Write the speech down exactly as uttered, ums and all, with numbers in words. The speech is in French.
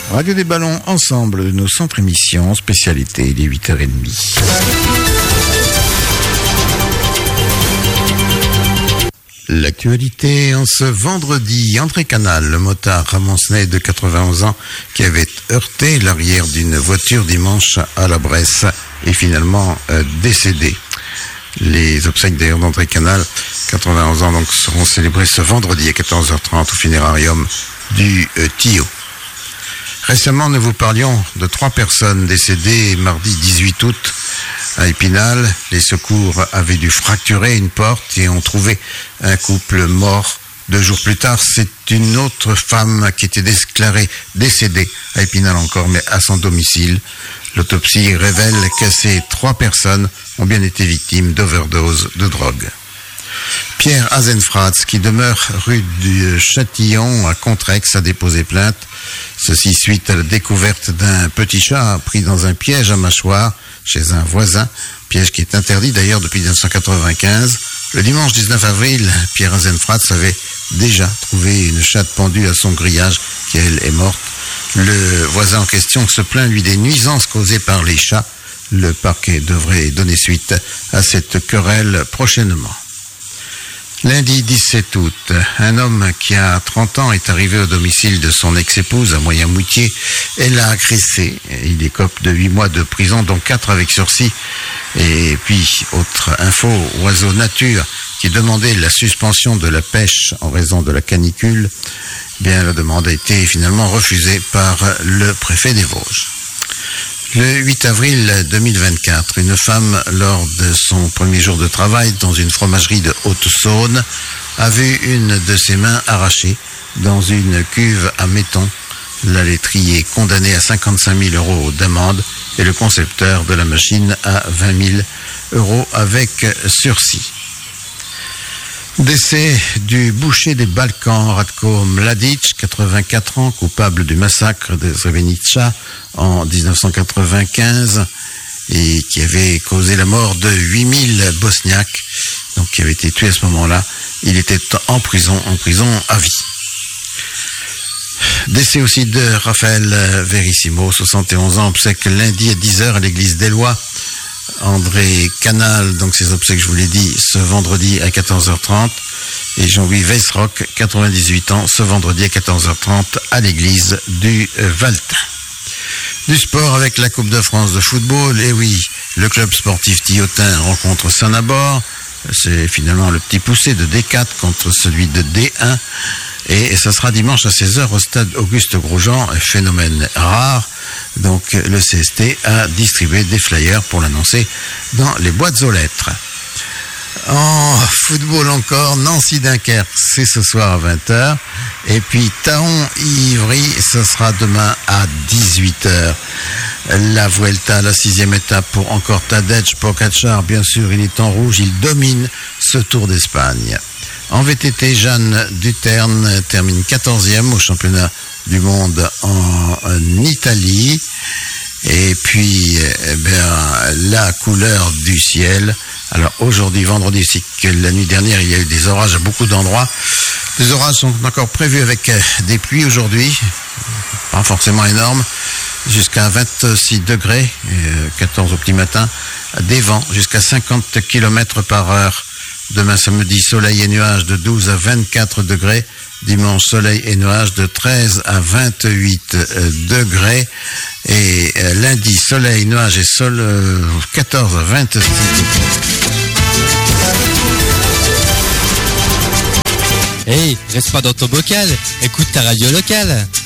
Radio des Ballons, ensemble, nos centres émissions, spécialité, il est huit heures trente. L'actualité en ce vendredi, André Canal, le motard ramoncenais de quatre-vingt-onze ans qui avait heurté l'arrière d'une voiture dimanche à la Bresse est finalement euh, décédé. Les obsèques d'ailleurs d'André Canal, quatre-vingt-onze ans, donc seront célébrées ce vendredi à quatorze heures trente au funérarium du euh, Tillot. Récemment, nous vous parlions de trois personnes décédées mardi dix-huit août à Épinal. Les secours avaient dû fracturer une porte et ont trouvé un couple mort. Deux jours plus tard, c'est une autre femme qui était déclarée décédée à Épinal encore, mais à son domicile. L'autopsie révèle que ces trois personnes ont bien été victimes d'overdose de drogue. Pierre Hasenfratz, qui demeure rue du Châtillon à Contrex, a déposé plainte. Ceci suite à la découverte d'un petit chat pris dans un piège à mâchoire chez un voisin, piège qui est interdit d'ailleurs depuis dix-neuf cent quatre-vingt-quinze. Le dimanche dix-neuf avril, Pierre Hasenfratz avait déjà trouvé une chatte pendue à son grillage qui, elle, est morte. Le voisin en question se plaint, lui, des nuisances causées par les chats. Le parquet devrait donner suite à cette querelle prochainement. Lundi dix-sept août, un homme qui a trente ans est arrivé au domicile de son ex-épouse à Moyen-Moutier et l'a agressé. Il écope de huit mois de prison, dont quatre avec sursis. Et puis, autre info, Oiseau Nature, qui demandait la suspension de la pêche en raison de la canicule. Bien, la demande a été finalement refusée par le préfet des Vosges. Le huit avril deux mille vingt-quatre, une femme, lors de son premier jour de travail dans une fromagerie de Haute-Saône, a vu une de ses mains arrachée dans une cuve à métaux. La laiterie est condamnée à cinquante-cinq mille euros d'amende et le concepteur de la machine à vingt mille euros avec sursis. Décès du boucher des Balkans, Ratko Mladic, quatre-vingt-quatre ans, coupable du massacre de Srebrenica en dix-neuf cent quatre-vingt-quinze et qui avait causé la mort de huit mille Bosniaques, donc qui avait été tué à ce moment-là. Il était en prison, en prison à vie. Décès aussi de Raphaël Verissimo, soixante et onze ans, obsèque lundi à dix heures à l'église d'Eloi. André Canal, donc ses obsèques, je vous l'ai dit, ce vendredi à quatorze heures trente. Et Jean-Louis Weissrock, quatre-vingt-dix-huit ans, ce vendredi à quatorze heures trente à l'église du Valtin. Du sport avec la Coupe de France de football. Et oui, le club sportif Tillotin rencontre Saint-Nabord. C'est finalement le petit poussé de D quatre contre celui de D un. Et ça sera dimanche à seize heures au stade Auguste Grosjean, phénomène rare. Donc le C S T a distribué des flyers pour l'annoncer dans les boîtes aux lettres. En football encore, Nancy-Dunkerque, c'est ce soir à vingt heures. Et puis Taon-Ivry, ce sera demain à dix-huit heures. La Vuelta, la sixième étape pour encore Tadej Pogačar. Bien sûr, il est en rouge, il domine ce Tour d'Espagne. En V T T, Jeanne Duterne termine quatorzième au championnat du monde en, en Italie. Et puis, eh bien, la couleur du ciel. Alors aujourd'hui, vendredi, c'est que la nuit dernière, il y a eu des orages à beaucoup d'endroits. Les orages sont encore prévus avec des pluies aujourd'hui, pas forcément énormes, jusqu'à vingt-six degrés, quatorze au petit matin, des vents jusqu'à cinquante kilomètres par heure. Demain samedi, soleil et nuages de douze à vingt-quatre degrés. Dimanche, soleil et nuages de treize à vingt-huit degrés. Et lundi, soleil, nuages et sol, euh, quatorze à vingt-six degrés. Hey, reste pas dans ton bocal, écoute ta radio locale.